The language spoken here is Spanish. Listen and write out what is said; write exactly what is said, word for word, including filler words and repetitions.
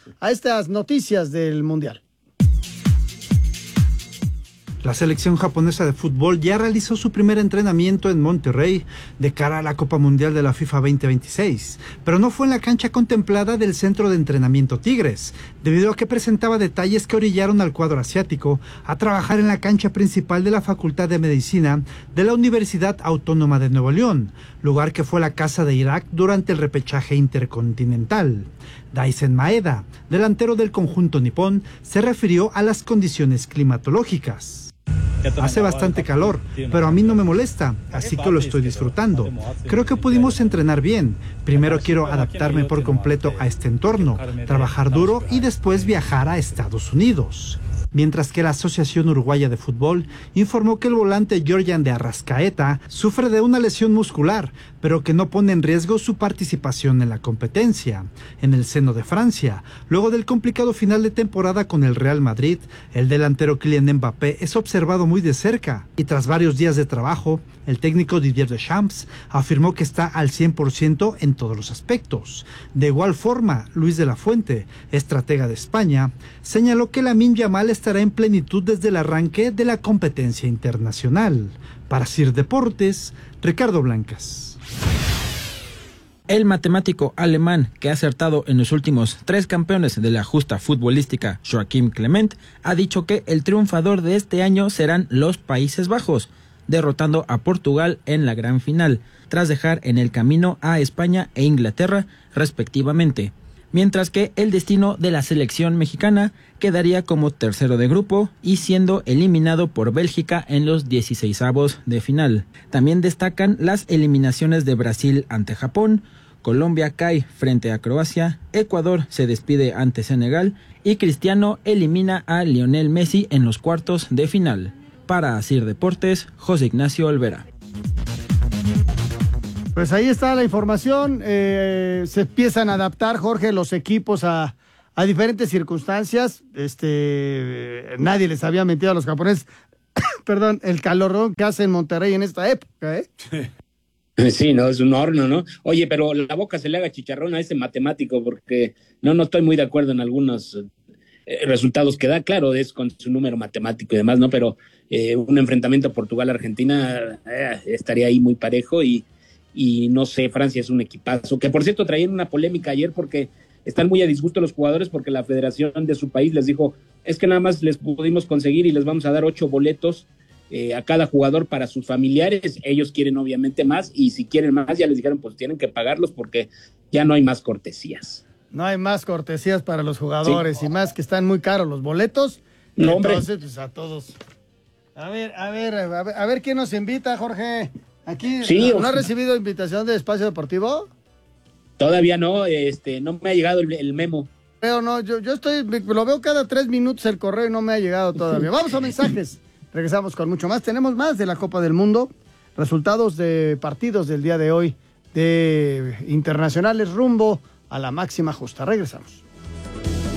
a estas noticias del Mundial. La selección japonesa de fútbol ya realizó su primer entrenamiento en Monterrey de cara a la Copa Mundial de la FIFA veinte veintiséis, pero no fue en la cancha contemplada del Centro de Entrenamiento Tigres, debido a que presentaba detalles que orillaron al cuadro asiático a trabajar en la cancha principal de la Facultad de Medicina de la Universidad Autónoma de Nuevo León, lugar que fue la casa de Irak durante el repechaje intercontinental. Daisen Maeda, delantero del conjunto nipón, se refirió a las condiciones climatológicas. Hace bastante calor, pero a mí no me molesta, así que lo estoy disfrutando. Creo que pudimos entrenar bien. Primero quiero adaptarme por completo a este entorno, trabajar duro y después viajar a Estados Unidos. Mientras que la Asociación Uruguaya de Fútbol informó que el volante Georgian de Arrascaeta sufre de una lesión muscular, pero que no pone en riesgo su participación en la competencia. En el seno de Francia, luego del complicado final de temporada con el Real Madrid, el delantero Kylian Mbappé es observado muy de cerca, y tras varios días de trabajo, el técnico Didier Deschamps afirmó que está al cien por ciento en todos los aspectos. De igual forma, Luis de la Fuente, estratega de España, señaló que Lamine Yamal estará en plenitud desde el arranque de la competencia internacional. Para C I R Deportes, Ricardo Blancas. El matemático alemán que ha acertado en los últimos tres campeones de la justa futbolística, Joachim Clement, ha dicho que el triunfador de este año serán los Países Bajos, derrotando a Portugal en la gran final, tras dejar en el camino a España e Inglaterra, respectivamente. Mientras que el destino de la selección mexicana quedaría como tercero de grupo y siendo eliminado por Bélgica en los dieciseisavos de final. También destacan las eliminaciones de Brasil ante Japón, Colombia cae frente a Croacia, Ecuador se despide ante Senegal y Cristiano elimina a Lionel Messi en los cuartos de final. Para C I R Deportes, José Ignacio Olvera. Pues ahí está la información, eh, se empiezan a adaptar, Jorge, los equipos a, a diferentes circunstancias. Este, nadie les había mentido a los japoneses, perdón, el calorón que hace en Monterrey en esta época, ¿eh? Sí, no, es un horno, ¿no? Oye, pero la boca se le haga chicharrón a ese matemático, porque no, no estoy muy de acuerdo en algunos eh, resultados que da, claro, es con su número matemático y demás, ¿no? Pero eh, un enfrentamiento Portugal-Argentina eh, estaría ahí muy parejo y y no sé, Francia es un equipazo, que por cierto traían una polémica ayer porque están muy a disgusto los jugadores porque la federación de su país les dijo, es que nada más les pudimos conseguir y les vamos a dar ocho boletos eh, a cada jugador para sus familiares, ellos quieren obviamente más y si quieren más ya les dijeron pues tienen que pagarlos porque ya no hay más cortesías. No hay más cortesías para los jugadores sí. Y más que están muy caros los boletos, no, entonces hombre. Pues a todos. A ver, a ver, a ver, a ver quién nos invita, Jorge. Aquí, sí, ¿no, ¿no ha recibido invitación de Espacio Deportivo? Todavía no, este, no me ha llegado el, el memo. Pero no, yo, yo estoy, lo veo cada tres minutos el correo y no me ha llegado todavía. Vamos a mensajes, regresamos con mucho más. Tenemos más de la Copa del Mundo, resultados de partidos del día de hoy, de internacionales rumbo a la máxima justa. Regresamos.